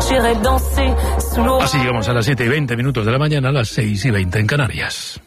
Así llegamos a las 7:20 de la mañana, a las 6:20 en Canarias.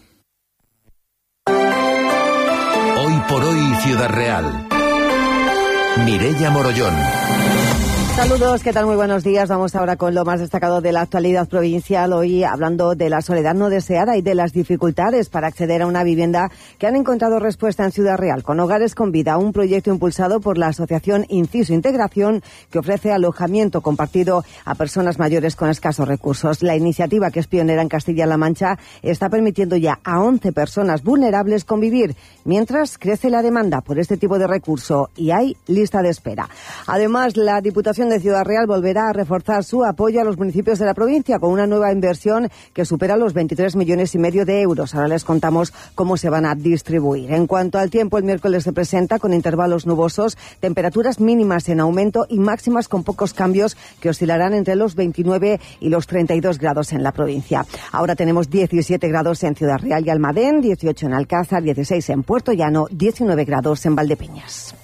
Hoy por hoy, Ciudad Real. Mireia Morollón. Saludos, ¿qué tal? Muy buenos días. Vamos ahora con lo más destacado de la actualidad provincial. Hoy hablando de la soledad no deseada y de las dificultades para acceder a una vivienda que han encontrado respuesta en Ciudad Real. Con Hogares con Vida, un proyecto impulsado por la asociación Inciso Integración que ofrece alojamiento compartido a personas mayores con escasos recursos. La iniciativa, que es pionera en Castilla-La Mancha, está permitiendo ya a 11 personas vulnerables convivir, mientras crece la demanda por este tipo de recurso y hay lista de espera. Además, la Diputación de Ciudad Real volverá a reforzar su apoyo a los municipios de la provincia con una nueva inversión que supera los 23,5 millones de euros. Ahora les contamos cómo se van a distribuir. En cuanto al tiempo, el miércoles se presenta con intervalos nubosos, temperaturas mínimas en aumento y máximas con pocos cambios que oscilarán entre los 29 y los 32 grados en la provincia. Ahora tenemos 17 grados en Ciudad Real y Almadén, 18 en Alcázar, 16 en Puerto Llano, 19 grados en Valdepeñas.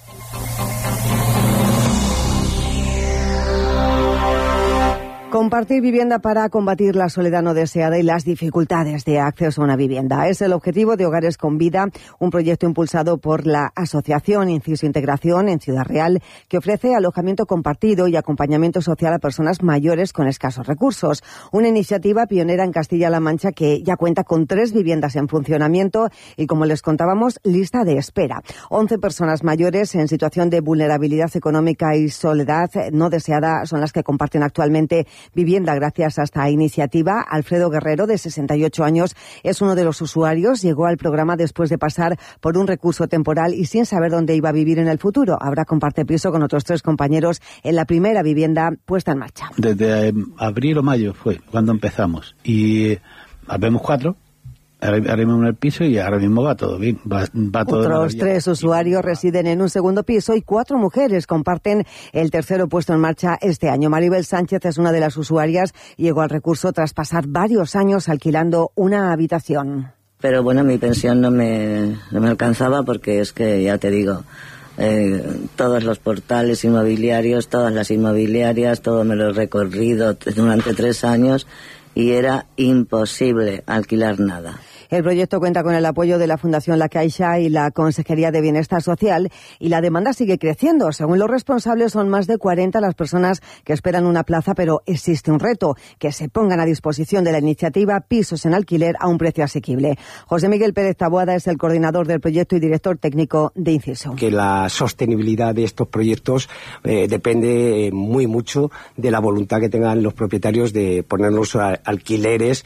Compartir vivienda para combatir la soledad no deseada y las dificultades de acceso a una vivienda. Es el objetivo de Hogares con Vida, un proyecto impulsado por la Asociación Inciso Integración en Ciudad Real, que ofrece alojamiento compartido y acompañamiento social a personas mayores con escasos recursos. Una iniciativa pionera en Castilla-La Mancha que ya cuenta con 3 viviendas en funcionamiento y, como les contábamos, lista de espera. 11 personas mayores en situación de vulnerabilidad económica y soledad no deseada son las que comparten actualmente vivienda gracias a esta iniciativa. Alfredo Guerrero, de 68 años, es uno de los usuarios. Llegó al programa después de pasar por un recurso temporal y sin saber dónde iba a vivir en el futuro. Ahora comparte piso con otros 3 compañeros en la primera vivienda puesta en marcha. Desde abril o mayo fue cuando empezamos y habemos 4. Ahora mismo en el piso y ahora mismo va todo bien. Va todo. Otros 3 usuarios residen en un segundo piso y 4 mujeres comparten el tercero puesto en marcha este año. Maribel Sánchez es una de las usuarias y llegó al recurso tras pasar varios años alquilando una habitación. Pero bueno, mi pensión no me alcanzaba porque es que, ya te digo, todos los portales inmobiliarios, todas las inmobiliarias, todo me lo he recorrido durante 3 años y era imposible alquilar nada. El proyecto cuenta con el apoyo de la Fundación La Caixa y la Consejería de Bienestar Social y la demanda sigue creciendo. Según los responsables, son más de 40 las personas que esperan una plaza, pero existe un reto, que se pongan a disposición de la iniciativa pisos en alquiler a un precio asequible. José Miguel Pérez Taboada es el coordinador del proyecto y director técnico de Inciso. Que la sostenibilidad de estos proyectos depende muy mucho de la voluntad que tengan los propietarios de ponernos alquileres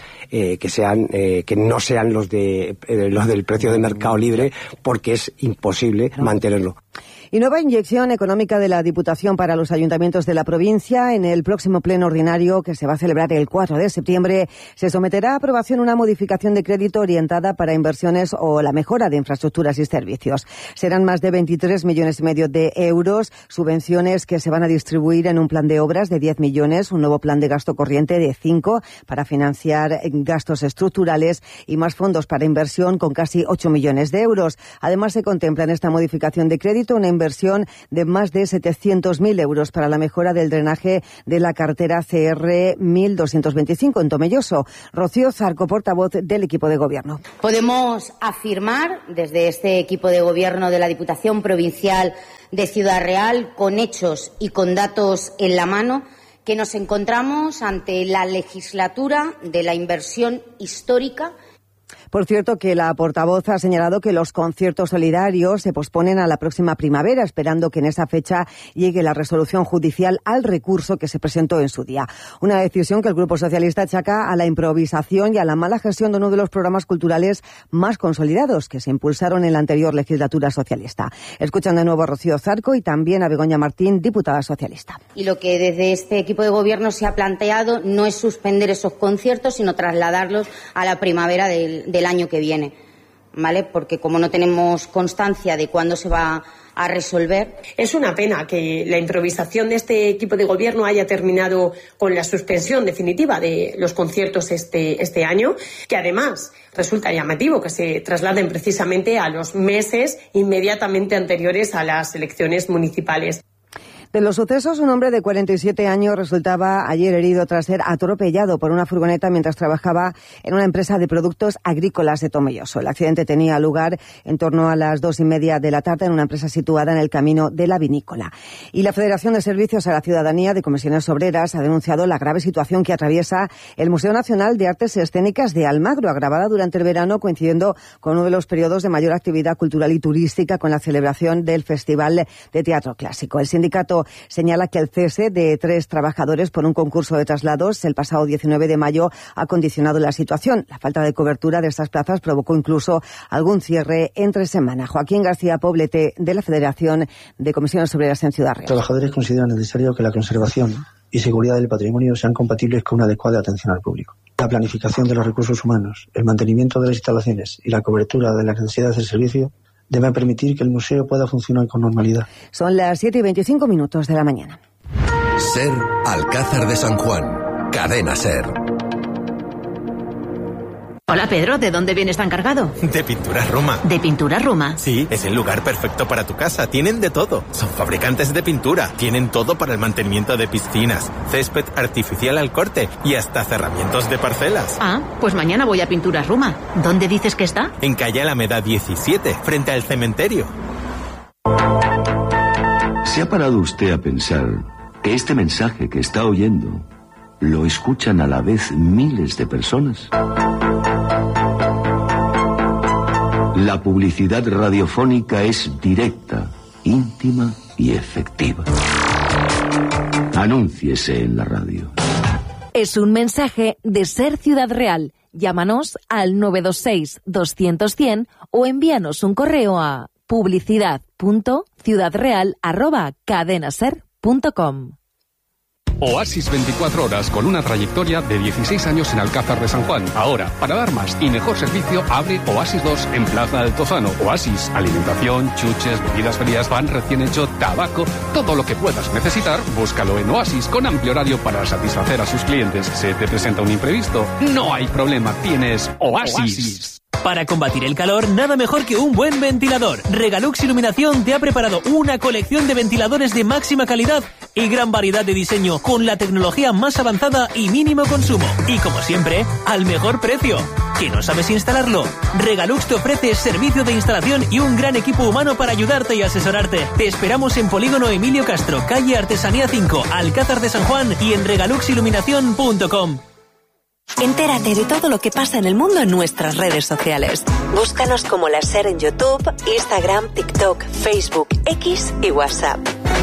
que no sean los del precio de mercado libre, porque es imposible mantenerlo. Y nueva inyección económica de la Diputación para los ayuntamientos de la provincia. En el próximo pleno ordinario, que se va a celebrar el 4 de septiembre, se someterá a aprobación una modificación de crédito orientada para inversiones o la mejora de infraestructuras y servicios. Serán más de 23,5 millones de euros, subvenciones que se van a distribuir en un plan de obras de 10 millones, un nuevo plan de gasto corriente de 5 para financiar gastos estructurales y más fondos para inversión con casi 8 millones de euros. Además, se contempla en esta modificación de crédito una inversión de más de 700.000 euros para la mejora del drenaje de la carretera CR 1225 en Tomelloso. Rocío Zarco, portavoz del equipo de gobierno. Podemos afirmar desde este equipo de gobierno de la Diputación Provincial de Ciudad Real, con hechos y con datos en la mano, que nos encontramos ante la legislatura de la inversión histórica. Por cierto, que la portavoz ha señalado que los conciertos solidarios se posponen a la próxima primavera, esperando que en esa fecha llegue la resolución judicial al recurso que se presentó en su día. Una decisión que el Grupo Socialista achaca a la improvisación y a la mala gestión de uno de los programas culturales más consolidados que se impulsaron en la anterior legislatura socialista. Escuchan de nuevo a Rocío Zarco y también a Begoña Martín, diputada socialista. Y lo que desde este equipo de gobierno se ha planteado no es suspender esos conciertos, sino trasladarlos a la primavera del año que viene, ¿vale? Porque como no tenemos constancia de cuándo se va a resolver. Es una pena que la improvisación de este equipo de gobierno haya terminado con la suspensión definitiva de los conciertos este año, que además resulta llamativo que se trasladen precisamente a los meses inmediatamente anteriores a las elecciones municipales. De los sucesos, un hombre de 47 años resultaba ayer herido tras ser atropellado por una furgoneta mientras trabajaba en una empresa de productos agrícolas de Tomelloso. El accidente tenía lugar en torno a las 2:30 de la tarde en una empresa situada en el camino de la vinícola. Y la Federación de Servicios a la Ciudadanía de Comisiones Obreras ha denunciado la grave situación que atraviesa el Museo Nacional de Artes Escénicas de Almagro, agravada durante el verano, coincidiendo con uno de los periodos de mayor actividad cultural y turística, con la celebración del Festival de Teatro Clásico. El sindicato señala que el cese de 3 trabajadores por un concurso de traslados el pasado 19 de mayo ha condicionado la situación. La falta de cobertura de estas plazas provocó incluso algún cierre entre semana. Joaquín García Poblete, de la Federación de Comisiones Obreras en Ciudad Real. Los trabajadores consideran necesario que la conservación y seguridad del patrimonio sean compatibles con una adecuada atención al público. La planificación de los recursos humanos, el mantenimiento de las instalaciones y la cobertura de las necesidades del servicio deben permitir que el museo pueda funcionar con normalidad. Son las 7:25 de la mañana. SER Alcázar de San Juan. Cadena SER. Hola Pedro, ¿de dónde vienes tan cargado? De Pinturas Roma. ¿De Pinturas Roma? Sí, es el lugar perfecto para tu casa. Tienen de todo. Son fabricantes de pintura. Tienen todo para el mantenimiento de piscinas, césped artificial al corte y hasta cerramientos de parcelas. Ah, pues mañana voy a Pinturas Roma. ¿Dónde dices que está? En calle Alameda 17, frente al cementerio. ¿Se ha parado usted a pensar que este mensaje que está oyendo lo escuchan a la vez miles de personas? La publicidad radiofónica es directa, íntima y efectiva. Anúnciese en la radio. Es un mensaje de SER Ciudad Real. Llámanos al 926-200-100 o envíanos un correo a publicidad.ciudadreal@cadenaser.com. Oasis 24 horas con una trayectoria de 16 años en Alcázar de San Juan. Ahora, para dar más y mejor servicio, abre Oasis 2 en Plaza del Tozano. Oasis, alimentación, chuches, bebidas frías, pan recién hecho, tabaco, todo lo que puedas necesitar, búscalo en Oasis con amplio horario para satisfacer a sus clientes. ¿Se te presenta un imprevisto? No hay problema, tienes Oasis. Para combatir el calor, nada mejor que un buen ventilador. Regalux Iluminación te ha preparado una colección de ventiladores de máxima calidad y gran variedad de diseño, con la tecnología más avanzada y mínimo consumo. Y como siempre, al mejor precio. ¿Que no sabes instalarlo? Regalux te ofrece servicio de instalación y un gran equipo humano para ayudarte y asesorarte. Te esperamos en Polígono Emilio Castro, calle Artesanía 5, Alcázar de San Juan, y en regaluxiluminación.com. Entérate de todo lo que pasa en el mundo en nuestras redes sociales. Búscanos como La SER en YouTube, Instagram, TikTok, Facebook, X y WhatsApp.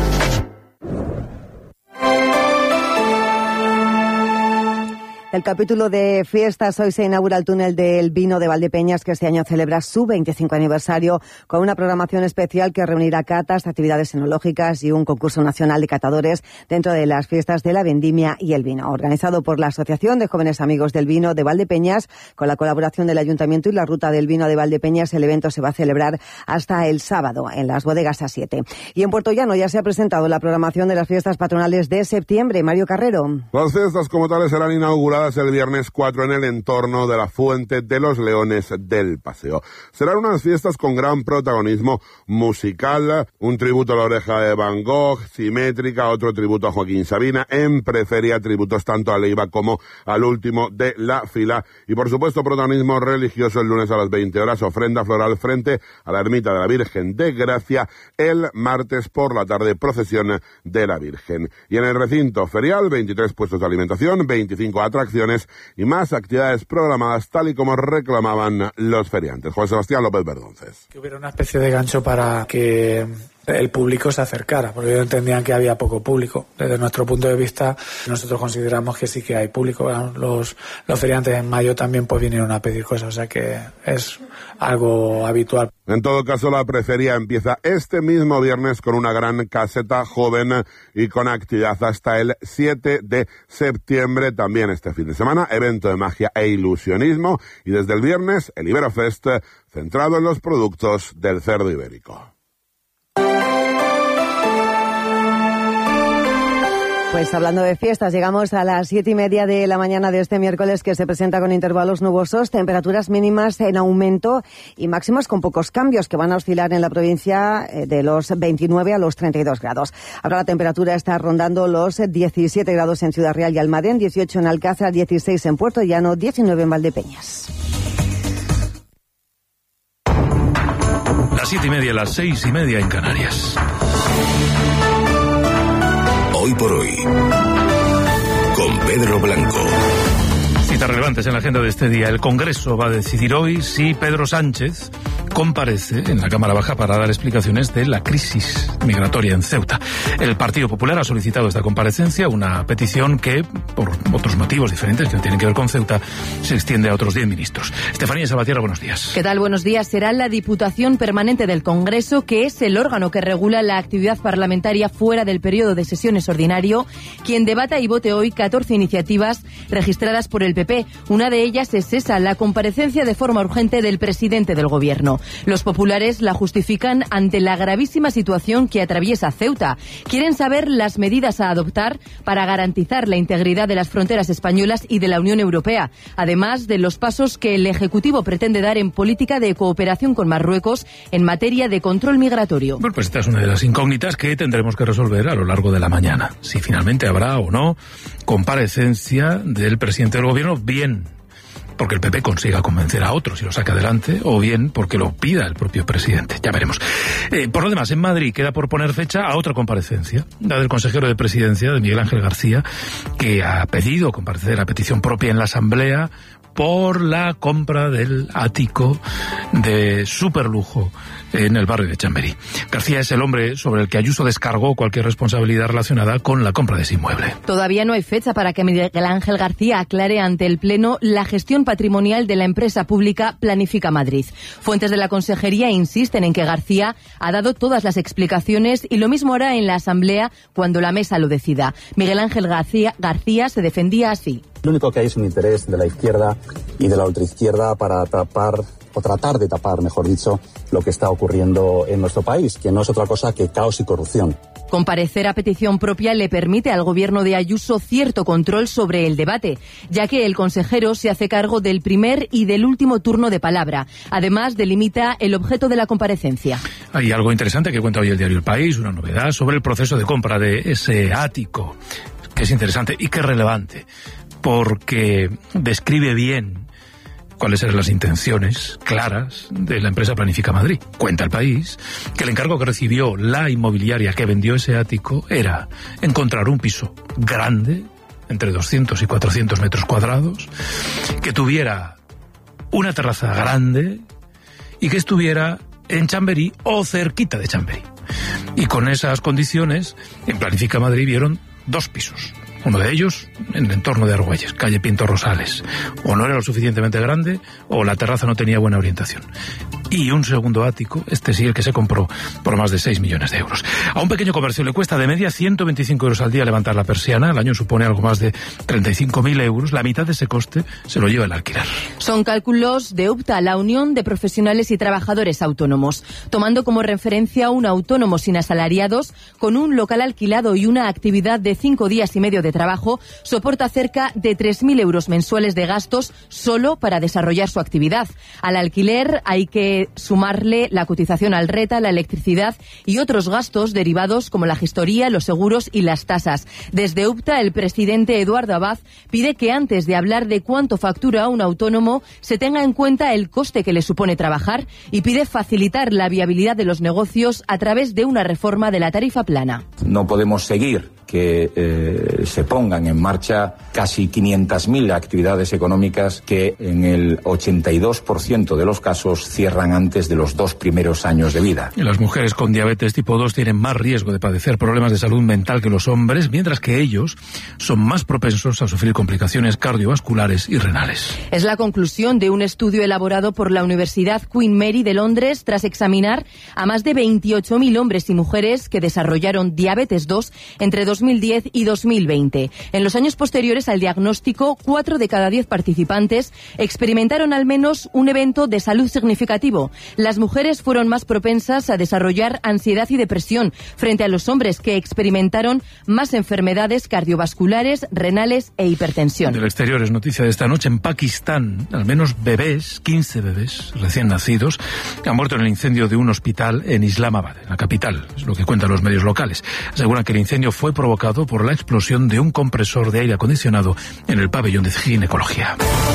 El capítulo de fiestas, hoy se inaugura el túnel del vino de Valdepeñas, que este año celebra su 25 aniversario con una programación especial que reunirá catas, actividades enológicas y un concurso nacional de catadores dentro de las fiestas de la vendimia y el vino. Organizado por la Asociación de Jóvenes Amigos del Vino de Valdepeñas, con la colaboración del Ayuntamiento y la Ruta del Vino de Valdepeñas, el evento se va a celebrar hasta el sábado en las bodegas A7. Y en Puerto Llano ya se ha presentado la programación de las fiestas patronales de septiembre. Mario Carrero. Las fiestas como tales serán inauguradas el viernes 4 en el entorno de la Fuente de los Leones del Paseo. Serán unas fiestas con gran protagonismo musical, un tributo a la Oreja de Van Gogh, simétrica, otro tributo a Joaquín Sabina, en preferia tributos tanto a Leiva como al último de la fila, y por supuesto protagonismo religioso el lunes a las 20 horas, ofrenda floral frente a la ermita de la Virgen de Gracia, el martes por la tarde procesión de la Virgen. Y en el recinto ferial, 23 puestos de alimentación, 25 atracciones y más actividades programadas tal y como reclamaban los feriantes. Juan Sebastián López Verdonces. Que hubiera una especie de gancho para que el público se acercara, porque ellos entendían que había poco público. Desde nuestro punto de vista, nosotros consideramos que sí que hay público. Los feriantes en mayo también pues vinieron a pedir cosas, o sea que es algo habitual. En todo caso, la prefería empieza este mismo viernes con una gran caseta joven y con actividad hasta el 7 de septiembre, también este fin de semana, evento de magia e ilusionismo, y desde el viernes el Iberofest, centrado en los productos del cerdo ibérico. Pues hablando de fiestas, llegamos a las 7:30 de la mañana de este miércoles, que se presenta con intervalos nubosos, temperaturas mínimas en aumento y máximas con pocos cambios, que van a oscilar en la provincia de los 29 a los 32 grados. Ahora la temperatura está rondando los 17 grados en Ciudad Real y Almadén, 18 en Alcázar, 16 en Puerto Llano, 19 en Valdepeñas. Las 7:30, las 6:30 en Canarias. Hoy por hoy, con Pedro Blanco. Citas relevantes en la agenda de este día. El Congreso va a decidir hoy si Pedro Sánchez comparece en la Cámara Baja para dar explicaciones de la crisis migratoria en Ceuta. El Partido Popular ha solicitado esta comparecencia, una petición que, por otros motivos diferentes que no tienen que ver con Ceuta, se extiende a otros 10 ministros. Estefanía Salvatierra, buenos días. ¿Qué tal? Buenos días. Será la Diputación Permanente del Congreso, que es el órgano que regula la actividad parlamentaria fuera del periodo de sesiones ordinario, quien debata y vote hoy 14 iniciativas registradas por el PP. Una de ellas es esa, la comparecencia de forma urgente del presidente del Gobierno. Los populares la justifican ante la gravísima situación que atraviesa Ceuta. Quieren saber las medidas a adoptar para garantizar la integridad de las fronteras españolas y de la Unión Europea, además de los pasos que el Ejecutivo pretende dar en política de cooperación con Marruecos en materia de control migratorio. Bueno, pues esta es una de las incógnitas que tendremos que resolver a lo largo de la mañana. Si finalmente habrá o no comparecencia del presidente del Gobierno, bien porque el PP consiga convencer a otros y lo saque adelante, o bien porque lo pida el propio presidente. Ya veremos. Por lo demás, en Madrid queda por poner fecha a otra comparecencia, la del consejero de Presidencia, de Miguel Ángel García, que ha pedido comparecer a petición propia en la Asamblea por la compra del ático de superlujo en el barrio de Chamberí. García es el hombre sobre el que Ayuso descargó cualquier responsabilidad relacionada con la compra de ese inmueble. Todavía no hay fecha para que Miguel Ángel García aclare ante el Pleno la gestión patrimonial de la empresa pública Planifica Madrid. Fuentes de la Consejería insisten en que García ha dado todas las explicaciones y lo mismo hará en la Asamblea cuando la mesa lo decida. Miguel Ángel García se defendía así. Lo único que hay es un interés de la izquierda y de la ultraizquierda para tapar, o tratar de tapar, mejor dicho, lo que está ocurriendo en nuestro país, que no es otra cosa que caos y corrupción. Comparecer a petición propia le permite al gobierno de Ayuso cierto control sobre el debate, ya que el consejero se hace cargo del primer y del último turno de palabra. Además, delimita el objeto de la comparecencia. Hay algo interesante que cuenta hoy el diario El País, una novedad sobre el proceso de compra de ese ático, que es interesante y que es relevante, porque describe bien cuáles eran las intenciones claras de la empresa Planifica Madrid. Cuenta El País que el encargo que recibió la inmobiliaria que vendió ese ático era encontrar un piso grande, entre 200 y 400 metros cuadrados, que tuviera una terraza grande y que estuviera en Chamberí o cerquita de Chamberí. Y con esas condiciones, en Planifica Madrid vieron 2 pisos. Uno de ellos en el entorno de Argüelles, calle Pinto Rosales. O no era lo suficientemente grande, o la terraza no tenía buena orientación. Y un segundo ático, este sí, el que se compró por más de 6 millones de euros. A un pequeño comercio le cuesta de media 125 euros al día levantar la persiana. Al año supone algo más de 35.000 euros. La mitad de ese coste se lo lleva el alquiler. Son cálculos de UPTA, la Unión de Profesionales y Trabajadores Autónomos. Tomando como referencia un autónomo sin asalariados, con un local alquilado y una actividad de 5 días y medio de trabajo, soporta cerca de 3.000 euros mensuales de gastos solo para desarrollar su actividad. Al alquiler hay que sumarle la cotización al RETA, la electricidad y otros gastos derivados como la gestoría, los seguros y las tasas. Desde UPTA, el presidente Eduardo Abad pide que antes de hablar de cuánto factura un autónomo se tenga en cuenta el coste que le supone trabajar y pide facilitar la viabilidad de los negocios a través de una reforma de la tarifa plana. No podemos seguir que se pongan en marcha casi 500.000 actividades económicas que en el 82% de los casos cierran antes de los 2 primeros años de vida. Y las mujeres con diabetes tipo 2 tienen más riesgo de padecer problemas de salud mental que los hombres, mientras que ellos son más propensos a sufrir complicaciones cardiovasculares y renales. Es la conclusión de un estudio elaborado por la Universidad Queen Mary de Londres tras examinar a más de 28.000 hombres y mujeres que desarrollaron diabetes 2 entre 2010 y 2020. En los años posteriores al diagnóstico, 4 de cada 10 participantes experimentaron al menos un evento de salud significativo. positivo. Las mujeres fueron más propensas a desarrollar ansiedad y depresión frente a los hombres, que experimentaron más enfermedades cardiovasculares, renales e hipertensión. Del exterior es noticia de esta noche. En Pakistán, al menos 15 bebés recién nacidos han muerto en el incendio de un hospital en Islamabad, en la capital. Es lo que cuentan los medios locales. Aseguran que el incendio fue provocado por la explosión de un compresor de aire acondicionado en el pabellón de ginecología.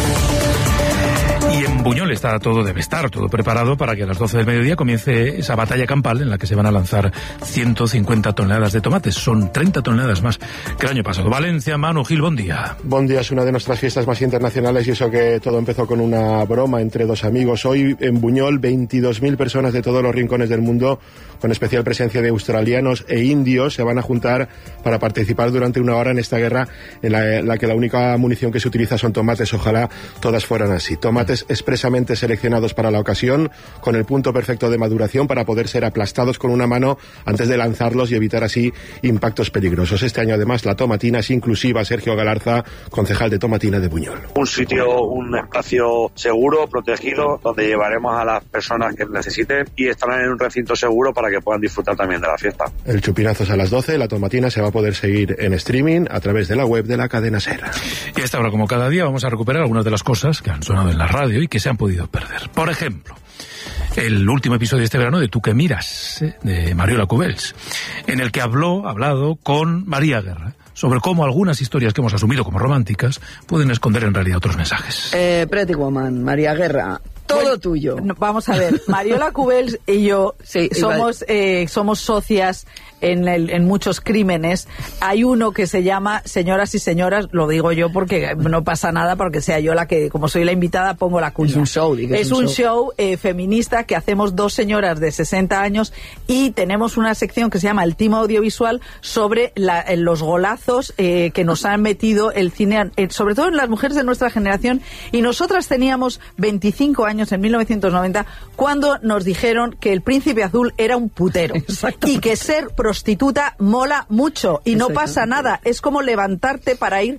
Y en Buñol debe estar todo preparado para que a las 12 del mediodía comience esa batalla campal en la que se van a lanzar 150 toneladas de tomates. Son 30 toneladas más que el año pasado. Valencia, Manu Gil, buen día. Buen día, es una de nuestras fiestas más internacionales y eso que todo empezó con una broma entre dos amigos. Hoy en Buñol 22.000 personas de todos los rincones del mundo, con especial presencia de australianos e indios, se van a juntar para participar durante una hora en esta guerra en la que la única munición que se utiliza son tomates. Ojalá todas fueran así. Tomates expresamente seleccionados para la ocasión, con el punto perfecto de maduración para poder ser aplastados con una mano antes de lanzarlos y evitar así impactos peligrosos. Este año además la tomatina es inclusiva. Sergio Galarza, concejal de Tomatina de Buñol. Un espacio seguro, protegido, donde llevaremos a las personas que necesiten y estarán en un recinto seguro para que puedan disfrutar también de la fiesta. El chupinazo es a las 12, la tomatina se va a poder seguir en streaming a través de la web de la cadena SER. Y a esta hora, como cada día, vamos a recuperar algunas de las cosas que han sonado en la radio y que se han podido perder. Por ejemplo, el último episodio de este verano de Tú que miras, de Mariola Cubells, en el que ha hablado con María Guerra sobre cómo algunas historias que hemos asumido como románticas pueden esconder en realidad otros mensajes. Pretty Woman, María Guerra. Todo tuyo. Vamos a ver, Mariola Cubells y yo somos socias en muchos crímenes. Hay uno que se llama Señoras y Señoras, lo digo yo porque no pasa nada, porque sea yo la que, como soy la invitada, pongo la cuña. Es un show, es un show feminista que hacemos dos señoras de 60 años y tenemos una sección que se llama El Team Audiovisual sobre los golazos que nos han metido el cine, sobre todo en las mujeres de nuestra generación, y nosotras teníamos 25 años en 1990 cuando nos dijeron que el Príncipe Azul era un putero y que ser prostituta mola mucho y no pasa nada. Es como levantarte para ir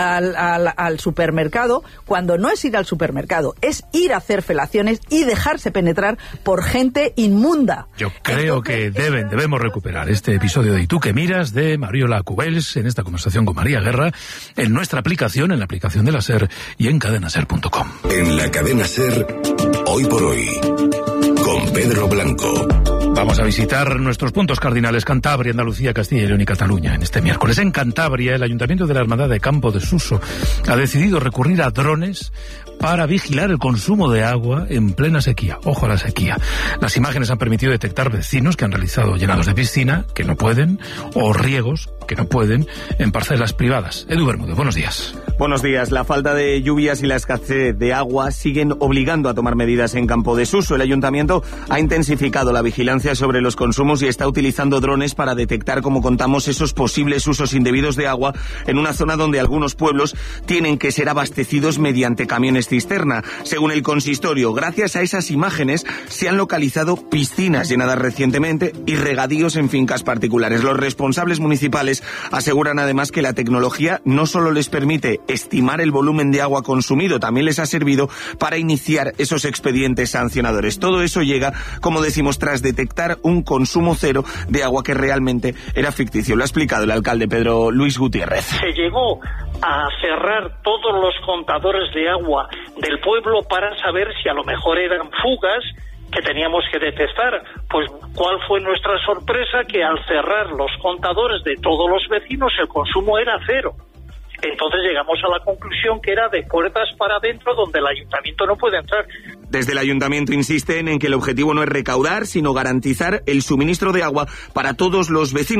al supermercado, cuando no es ir al supermercado, es ir a hacer felaciones y dejarse penetrar por gente inmunda. Yo creo que debemos recuperar este episodio de Y tú que miras, de Mariola Cubells, en esta conversación con María Guerra, en nuestra aplicación, en la aplicación de la SER y en cadenaser.com. En la cadena SER, Hoy por Hoy, con Pedro Blanco. Vamos a visitar nuestros puntos cardinales: Cantabria, Andalucía, Castilla y León y Cataluña en este miércoles. En Cantabria, el Ayuntamiento de la Hermandad de Campo de Suso ha decidido recurrir a drones para vigilar el consumo de agua en plena sequía. Ojo a la sequía. Las imágenes han permitido detectar vecinos que han realizado llenados de piscina, que no pueden, o riegos, que no pueden, en parcelas privadas. Edu Bermúdez, buenos días. Buenos días. La falta de lluvias y la escasez de agua siguen obligando a tomar medidas en Campo de Suso. El Ayuntamiento ha intensificado la vigilancia sobre los consumos y está utilizando drones para detectar, como contamos, esos posibles usos indebidos de agua en una zona donde algunos pueblos tienen que ser abastecidos mediante camiones cisterna. Según el consistorio, gracias a esas imágenes se han localizado piscinas llenadas recientemente y regadíos en fincas particulares. Los responsables municipales aseguran además que la tecnología no solo les permite estimar el volumen de agua consumido, también les ha servido para iniciar esos expedientes sancionadores. Todo eso llega, como decimos, tras detectar un consumo cero de agua que realmente era ficticio. Lo ha explicado el alcalde Pedro Luis Gutiérrez. Se llegó a cerrar todos los contadores de agua del pueblo para saber si a lo mejor eran fugas que teníamos que detectar. Pues ¿cuál fue nuestra sorpresa? Que al cerrar los contadores de todos los vecinos el consumo era cero. Entonces llegamos a la conclusión que era de puertas para adentro, donde el ayuntamiento no puede entrar. Desde el ayuntamiento insisten en que el objetivo no es recaudar, sino garantizar el suministro de agua para todos los vecinos.